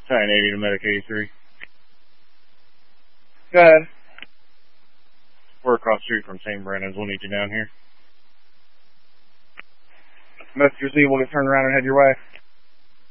1080 to Medic 83. Go ahead. We're across the street from St. Brennan's. We'll need you down here. Messenger Z will get turned around and head your way.